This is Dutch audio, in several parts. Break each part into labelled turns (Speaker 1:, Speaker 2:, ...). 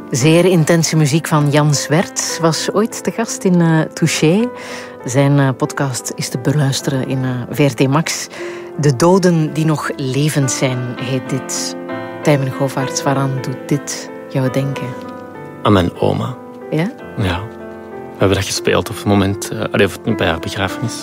Speaker 1: Zeer intense muziek van Jan Swerts was ooit te gast in Touché. Zijn podcast is te beluisteren in VRT Max. De doden die nog levend zijn, heet dit. Tijmen Govaerts, waaraan doet dit jou denken?
Speaker 2: Aan mijn oma.
Speaker 1: Ja?
Speaker 2: Ja. We hebben dat gespeeld op het moment bij haar begrafenis.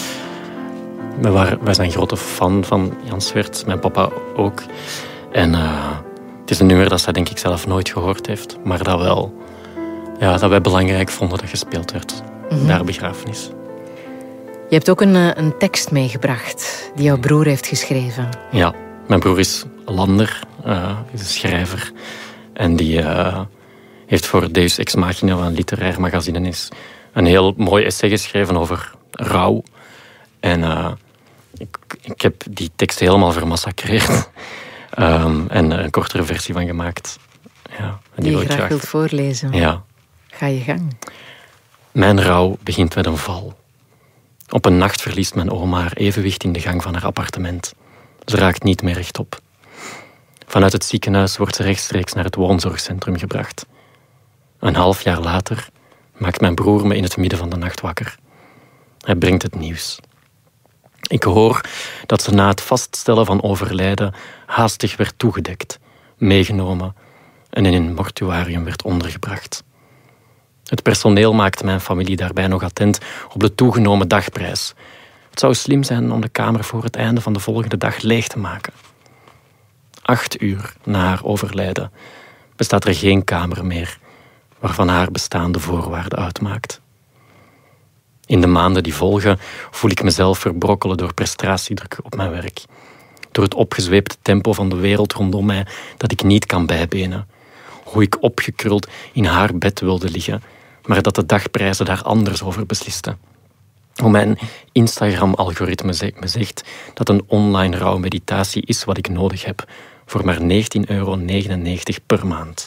Speaker 2: Wij zijn grote fan van Jan Swerts, mijn papa ook. En het is een nummer dat zij denk ik zelf nooit gehoord heeft, maar dat wij belangrijk vonden dat gespeeld werd bij haar begrafenis.
Speaker 1: Je hebt ook een tekst meegebracht die jouw broer heeft geschreven.
Speaker 2: Ja, mijn broer is Lander, is een schrijver. En die heeft voor Deus Ex Machina van Literair Magazine een heel mooi essay geschreven over rouw. En ik heb die tekst helemaal vermassacreerd. En een kortere versie van gemaakt. Ja,
Speaker 1: die je graag wilt voorlezen.
Speaker 2: Ja.
Speaker 1: Ga je gang.
Speaker 2: Mijn rouw begint met een val. Op een nacht verliest mijn oma haar evenwicht in de gang van haar appartement. Ze raakt niet meer rechtop. Vanuit het ziekenhuis wordt ze rechtstreeks naar het woonzorgcentrum gebracht. Een half jaar later maakt mijn broer me in het midden van de nacht wakker. Hij brengt het nieuws. Ik hoor dat ze na het vaststellen van overlijden haastig werd toegedekt, meegenomen en in een mortuarium werd ondergebracht. Het personeel maakte mijn familie daarbij nog attent op de toegenomen dagprijs. Het zou slim zijn om de kamer voor het einde van de volgende dag leeg te maken. 8 uur na haar overlijden bestaat er geen kamer meer waarvan haar bestaan de voorwaarde uitmaakt. In de maanden die volgen voel ik mezelf verbrokkelen door prestatiedruk op mijn werk. Door het opgezweepte tempo van de wereld rondom mij dat ik niet kan bijbenen. Hoe ik opgekruld in haar bed wilde liggen, maar dat de dagprijzen daar anders over beslisten. Hoe mijn Instagram-algoritme me zegt dat een online rouwmeditatie is wat ik nodig heb voor maar €19,99 per maand.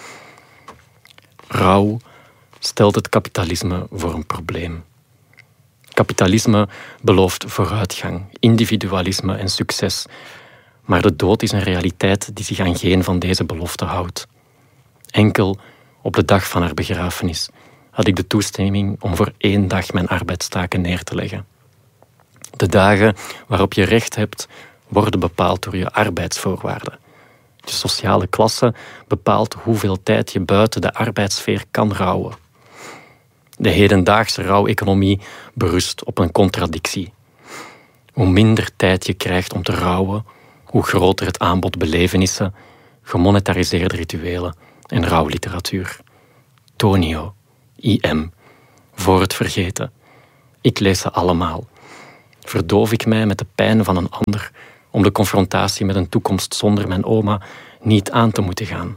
Speaker 2: Rouw stelt het kapitalisme voor een probleem. Kapitalisme belooft vooruitgang, individualisme en succes. Maar de dood is een realiteit die zich aan geen van deze beloften houdt. Enkel op de dag van haar begrafenis had ik de toestemming om voor 1 dag mijn arbeidstaken neer te leggen. De dagen waarop je recht hebt, worden bepaald door je arbeidsvoorwaarden. Je sociale klasse bepaalt hoeveel tijd je buiten de arbeidssfeer kan rouwen. De hedendaagse rouweconomie berust op een contradictie. Hoe minder tijd je krijgt om te rouwen, hoe groter het aanbod belevenissen, gemonetariseerde rituelen en rouwliteratuur. Tonio, IM, voor het vergeten. Ik lees ze allemaal. Verdoof ik mij met de pijn van een ander om de confrontatie met een toekomst zonder mijn oma niet aan te moeten gaan.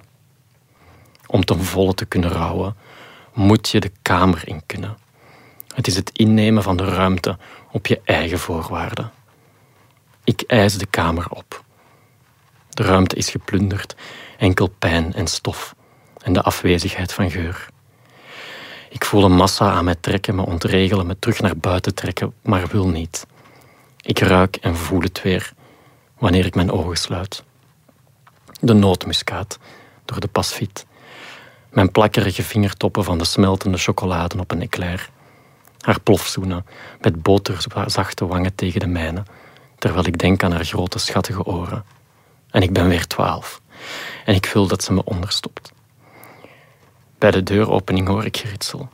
Speaker 2: Om ten volle te kunnen rouwen, moet je de kamer in kunnen. Het is het innemen van de ruimte op je eigen voorwaarden. Ik eis de kamer op. De ruimte is geplunderd, enkel pijn en stof en de afwezigheid van geur. Ik voel een massa aan mij trekken, me ontregelen, me terug naar buiten trekken, maar wil niet. Ik ruik en voel het weer wanneer ik mijn ogen sluit. De nootmuskaat door de pasfiet. Mijn plakkerige vingertoppen van de smeltende chocolade op een eclair. Haar plofzoenen met boterzachte wangen tegen de mijne, terwijl ik denk aan haar grote schattige oren. En ik ben weer 12. En ik wil dat ze me onderstopt. Bij de deuropening hoor ik geritsel.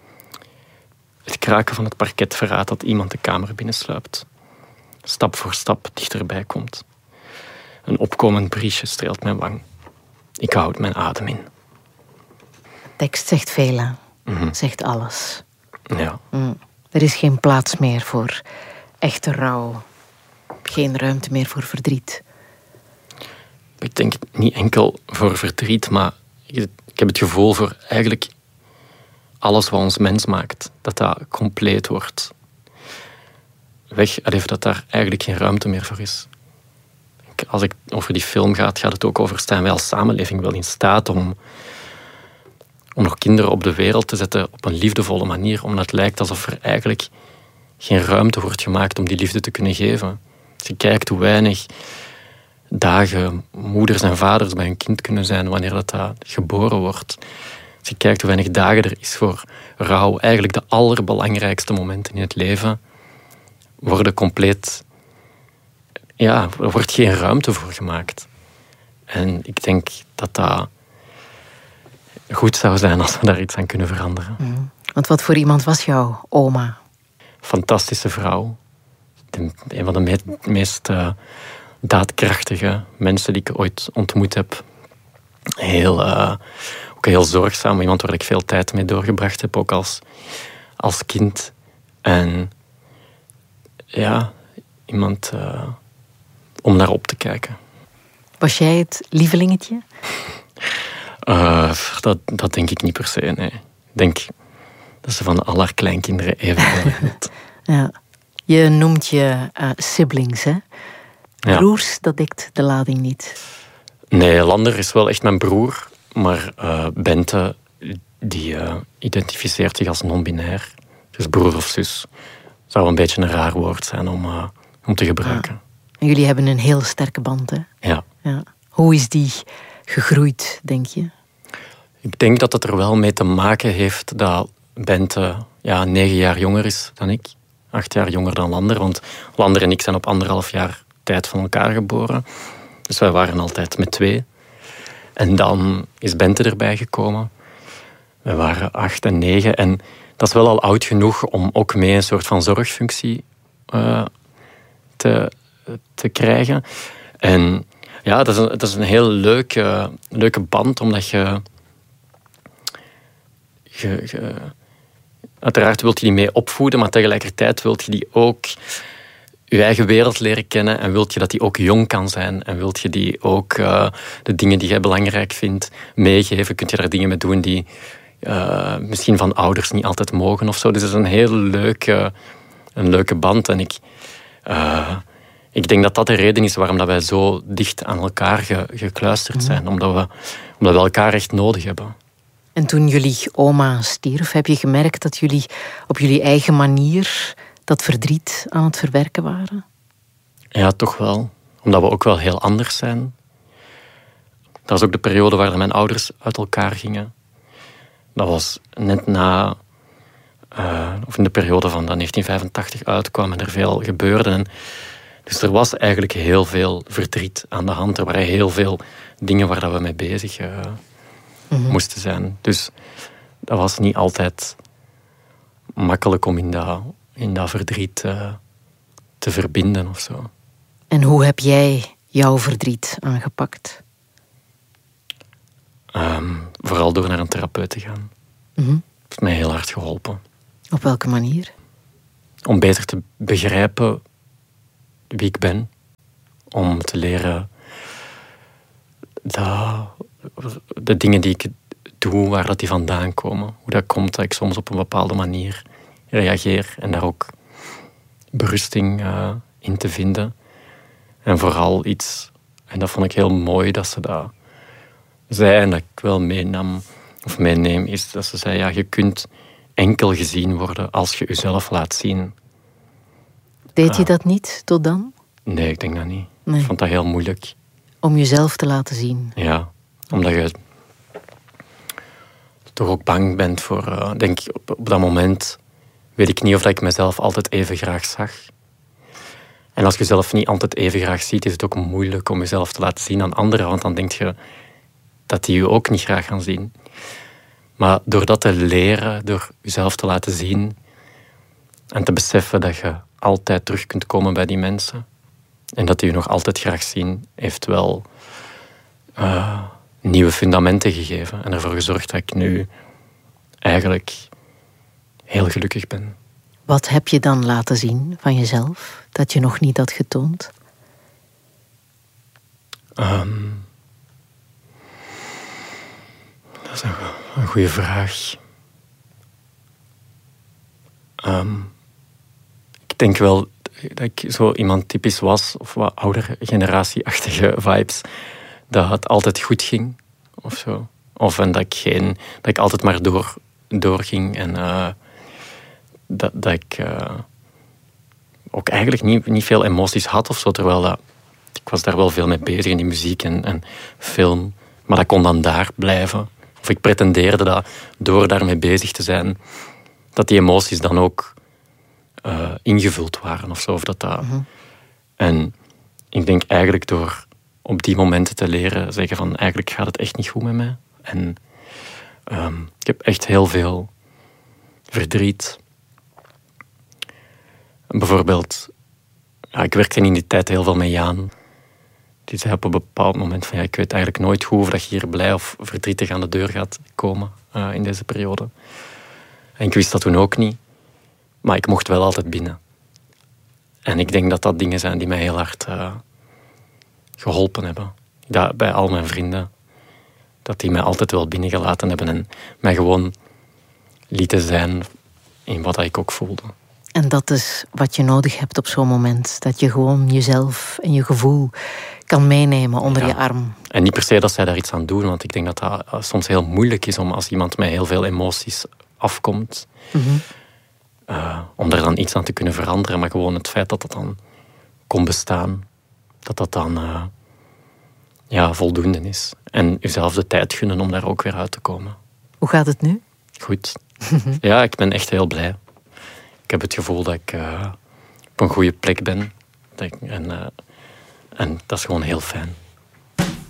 Speaker 2: Het kraken van het parket verraadt dat iemand de kamer binnensluipt. Stap voor stap dichterbij komt. Een opkomend briesje streelt mijn wang. Ik houd mijn adem in.
Speaker 1: De tekst zegt veel, hè? Zegt alles.
Speaker 2: Ja.
Speaker 1: Er is geen plaats meer voor echte rouw. Geen ruimte meer voor verdriet.
Speaker 2: Ik denk niet enkel voor verdriet, maar ik heb het gevoel voor eigenlijk alles wat ons mens maakt, dat compleet wordt. Dat daar eigenlijk geen ruimte meer voor is. Als ik over die film gaat het ook over, staan wij als samenleving wel in staat om nog kinderen op de wereld te zetten op een liefdevolle manier, omdat het lijkt alsof er eigenlijk geen ruimte wordt gemaakt om die liefde te kunnen geven. Als je kijkt hoe weinig dagen moeders en vaders bij hun kind kunnen zijn wanneer dat geboren wordt. Als je kijkt hoe weinig dagen er is voor rouw, eigenlijk de allerbelangrijkste momenten in het leven worden compleet... Ja, er wordt geen ruimte voor gemaakt. En ik denk dat dat goed zou zijn als we daar iets aan kunnen veranderen.
Speaker 1: Want wat voor iemand was jouw oma?
Speaker 2: Fantastische vrouw. Een van de meest daadkrachtige mensen die ik ooit ontmoet heb. Ook heel zorgzaam. Iemand waar ik veel tijd mee doorgebracht heb, ook als kind. En ja, iemand om naar op te kijken.
Speaker 1: Was jij het lievelingetje?
Speaker 2: Dat denk ik niet per se, nee. Ik denk dat ze van al haar kleinkinderen even hield.
Speaker 1: Ja. Je noemt je siblings, hè? Broers, dat dekt de lading niet.
Speaker 2: Nee, Lander is wel echt mijn broer. Maar Bente, die identificeert zich als non-binair. Dus broer of zus. Zou een beetje een raar woord zijn om te gebruiken.
Speaker 1: En jullie hebben een heel sterke band, hè?
Speaker 2: Ja.
Speaker 1: Hoe is die gegroeid, denk je?
Speaker 2: Ik denk dat het er wel mee te maken heeft dat Bente 9 jaar jonger is dan ik. 8 jaar jonger dan Lander. Want Lander en ik zijn op 1,5 jaar tijd van elkaar geboren. Dus wij waren altijd met 2. En dan is Bente erbij gekomen. We waren 8 en 9. En dat is wel al oud genoeg om ook mee een soort van zorgfunctie te krijgen. En ja, dat is een heel leuke band, omdat je uiteraard wilt je die mee opvoeden, maar tegelijkertijd wilt je die ook je eigen wereld leren kennen en wilt je dat die ook jong kan zijn en wilt je die ook de dingen die jij belangrijk vindt meegeven. Kun je daar dingen mee doen die misschien van ouders niet altijd mogen of zo. Dus het is een heel leuke band. En ik denk dat dat de reden is waarom dat wij zo dicht aan elkaar gekluisterd zijn. Omdat we elkaar echt nodig hebben.
Speaker 1: En toen jullie oma stierf, heb je gemerkt dat jullie op jullie eigen manier dat verdriet aan het verwerken waren?
Speaker 2: Ja, toch wel. Omdat we ook wel heel anders zijn. Dat was ook de periode waar mijn ouders uit elkaar gingen. Dat was net na... of in de periode van dat 1985 uitkwam en er veel gebeurde. En dus er was eigenlijk heel veel verdriet aan de hand. Er waren heel veel dingen waar dat we mee bezig moesten zijn. Dus dat was niet altijd makkelijk om in dat verdriet te verbinden of zo.
Speaker 1: En hoe heb jij jouw verdriet aangepakt?
Speaker 2: Vooral door naar een therapeut te gaan. Dat heeft mij heel hard geholpen.
Speaker 1: Op welke manier?
Speaker 2: Om beter te begrijpen wie ik ben. Om te leren dat de dingen die ik doe, waar dat die vandaan komen. Hoe dat komt dat ik soms op een bepaalde manier reageer. En daar ook berusting in te vinden. En vooral iets, en dat vond ik heel mooi dat ze dat zei en dat ik wel meeneem, is dat ze zei, ja, je kunt enkel gezien worden als je jezelf laat zien.
Speaker 1: Deed je dat niet tot dan?
Speaker 2: Nee, ik denk dat niet.
Speaker 1: Nee.
Speaker 2: Ik vond dat heel moeilijk.
Speaker 1: Om jezelf te laten zien?
Speaker 2: Ja, omdat je toch ook bang bent voor... denk ik, op dat moment weet ik niet of dat ik mezelf altijd even graag zag. En als je jezelf niet altijd even graag ziet, is het ook moeilijk om jezelf te laten zien aan anderen, want dan denk je dat die je ook niet graag gaan zien. Maar door dat te leren, door jezelf te laten zien en te beseffen dat je altijd terug kunt komen bij die mensen en dat die je nog altijd graag zien, heeft wel nieuwe fundamenten gegeven en ervoor gezorgd dat ik nu eigenlijk heel gelukkig ben.
Speaker 1: Wat heb je dan laten zien van jezelf, dat je nog niet had getoond?
Speaker 2: Dat is een goede vraag. Ik denk wel dat ik zo iemand typisch was, of wat oudere generatieachtige vibes, dat het altijd goed ging, of zo. Of en dat ik altijd maar doorging en dat ik ook eigenlijk niet veel emoties had of zo, terwijl dat Ik was daar wel veel mee bezig in die muziek en film. Maar dat kon dan daar blijven. Of ik pretendeerde dat door daarmee bezig te zijn, dat die emoties dan ook ingevuld waren of zo. Of dat. En ik denk eigenlijk door op die momenten te leren zeggen van eigenlijk gaat het echt niet goed met mij. En ik heb echt heel veel verdriet. Bijvoorbeeld, ik werkte in die tijd heel veel met Jaan. Die zei op een bepaald moment van ik weet eigenlijk nooit goed of dat je hier blij of verdrietig aan de deur gaat komen in deze periode. En ik wist dat toen ook niet. Maar ik mocht wel altijd binnen. En ik denk dat dat dingen zijn die mij heel hard geholpen hebben. Dat bij al mijn vrienden. Dat die mij altijd wel binnengelaten hebben. En mij gewoon lieten zijn in wat ik ook voelde.
Speaker 1: En dat is wat je nodig hebt op zo'n moment. Dat je gewoon jezelf en je gevoel kan meenemen onder je arm.
Speaker 2: En niet per se dat zij daar iets aan doen. Want ik denk dat dat soms heel moeilijk is om als iemand met heel veel emoties afkomt. Om daar dan iets aan te kunnen veranderen. Maar gewoon het feit dat dat dan kon bestaan. Dat dan voldoende is. En jezelf de tijd gunnen om daar ook weer uit te komen.
Speaker 1: Hoe gaat het nu?
Speaker 2: Goed. Ja, ik ben echt heel blij. Ik heb het gevoel dat ik op een goede plek ben. En dat is gewoon heel fijn.